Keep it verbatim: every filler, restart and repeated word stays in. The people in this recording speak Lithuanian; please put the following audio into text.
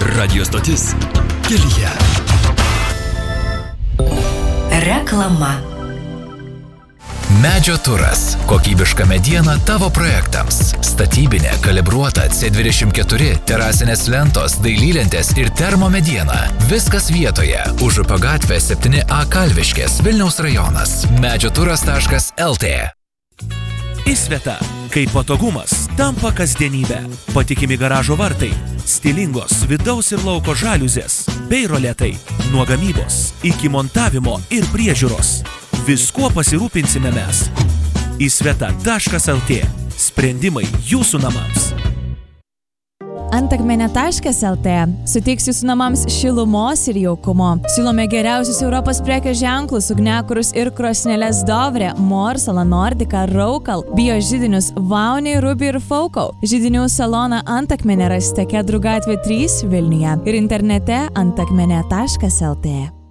Radio stotis kelyje. Reklama. Medžio turas. Kokybiška mediena tavo projektams. Statybinė, kalibruota C dvidešimt keturi, terasinės lentos, dailylentės ir termomediena. Viskas vietoje. Užupio gatvė septyni A Kalviškės, Vilniaus rajonas. medžio turas taškas el tė. Įsveta, kai patogumas tampa kasdienybė. Patikimi garažo vartai, stilingos vidaus ir lauko žaliuzės, bei roletai. Nuo gamybos iki montavimo ir priežiūros. Viskuo pasirūpinsime mes. Įsveta taškas el tė. Sprendimai jūsų namams. Antakmenė taškas el tė suteiks jūsų namams šilumos ir jaukumo. Siūlome geriausius Europos prekės ženklus, ugniakurus ir krosneles Dovre, Morsala, Nordica, Raukal, bio židinius Vauniai, Ruby ir Faukau. Židinių saloną Antakmenė rasite Kedrų gatvė trys Vilniuje ir internete antakmenė taškas el tė.